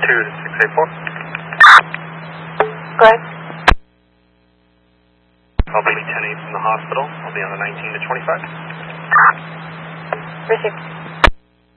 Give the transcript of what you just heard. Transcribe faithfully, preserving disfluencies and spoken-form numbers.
two to six eight four. Go ahead. I'll be ten eight from the hospital. I'll be on the nineteen to twenty-five. Received.